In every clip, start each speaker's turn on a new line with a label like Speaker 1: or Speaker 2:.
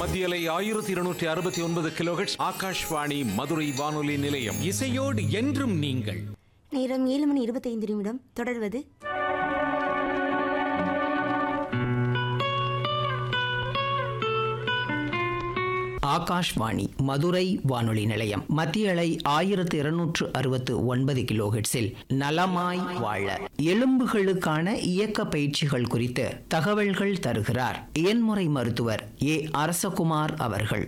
Speaker 1: மத்தியலை 1269 கிலோஹெர்ட்ஸ் ஆகாஷ்வாணி மதுரை வானொலி நிலையம்.
Speaker 2: இசையோடு என்றும் நீங்கள்.
Speaker 3: நேரம் 7:25 தொடர்வது
Speaker 4: ஆகாஷ்வாணி மதுரை வானொலி நிலையம். மத்திய அலை 1269 கிலோஹெர்ட்ஸில் நலமாய் வாழ எலும்புகளுக்கான இயக்க பயிற்சிகள் குறித்து தகவல்கள் தருகிறார் இயன்முறை மருத்துவர் ஏ அரசகுமார் அவர்கள்.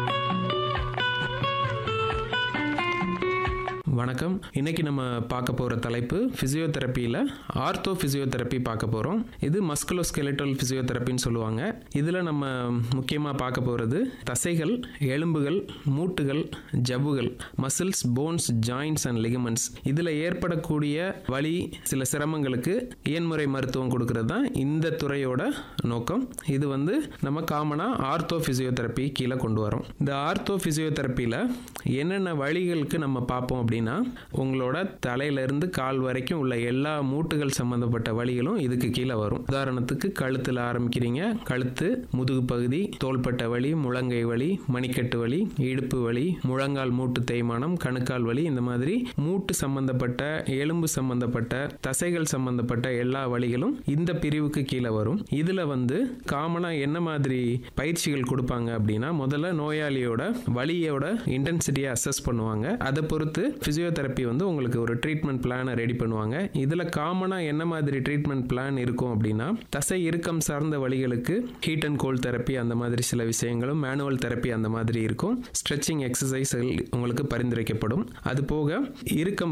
Speaker 5: வணக்கம். இன்னைக்கு நம்ம பார்க்க போகிற தலைப்பு ஃபிசியோதெரப்பியில் ஆர்த்தோ ஃபிசியோதெரப்பி பார்க்க போகிறோம். இது மஸ்குலோஸ்கெலட்டல் ஃபிசியோதெரப்பின்னு சொல்லுவாங்க. இதில் நம்ம முக்கியமாக பார்க்க போகிறது தசைகள், எலும்புகள், மூட்டுகள், ஜவ்வுகள், muscles, bones, joints and ligaments. இதில் ஏற்படக்கூடிய வலி, சில சிரமங்களுக்கு இயன்முறை மருத்துவம் கொடுக்கறது தான் இந்த துறையோட நோக்கம். இது நம்ம காமனாக ஆர்த்தோ ஃபிசியோதெரப்பி கீழே கொண்டு வரோம். இந்த ஆர்த்தோ ஃபிசியோதெரப்பியில் என்னென்ன வழிகளுக்கு நம்ம பார்ப்போம் அப்படின்னா, உங்களோட தலையிலிருந்து கால் வரைக்கும் உள்ள எல்லா மூட்டுகள் சம்பந்தப்பட்ட வலிகளும் இதுக்கு கீழே வரும். உதாரணத்துக்கு கழுத்தில் ஆரம்பிக்கிறீங்க, கழுத்து, முதுகு பகுதி, தோள்பட்டை வலி, முழங்கை வலி, மணிக்கட்டு வலி, இடுப்பு வலி, முழங்கால் மூட்டு தேய்மானம், கணுக்கால் வலி, இந்த மாதிரி மூட்டு சம்பந்தப்பட்ட, எலும்பு சம்பந்தப்பட்ட, தசைகள் சம்பந்தப்பட்ட எல்லா வலிகளும் இந்த பிரிவுக்கு கீழே வரும். இதுல காமனா என்ன மாதிரி பயிற்சிகள் கொடுப்பாங்க அப்படின்னா, முதல்ல நோயாளியோட வலியோட இன்டென்சிட்டியை அசஸ் பண்ணுவாங்க. அதை பொறுத்து பிசியோதெரப்பி உங்களுக்கு ஒரு ட்ரீட்மெண்ட் பிளானை ரெடி பண்ணுவாங்க. இதுல காமனா என்ன மாதிரி ட்ரீட்மெண்ட் பிளான் இருக்கும் அப்படின்னா, தசை இறுக்கம் சார்ந்த வலிகளுக்கு ஹீட் அண்ட் கோல்ட் தெரப்பி, அந்த மாதிரி சில விஷயங்களும், மேனுவல் தெரப்பி அந்த மாதிரி இருக்கும். ஸ்ட்ரெச்சிங் எக்ஸசைஸ்கள் உங்களுக்கு பரிந்துரைக்கப்படும். அது போக இறுக்கம்